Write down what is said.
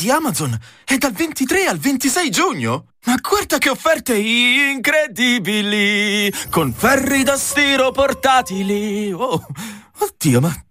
di Amazon è dal 23 al 26 giugno. Ma guarda che offerte incredibili! Con ferri da stiro portatili. Oh, oddio, ma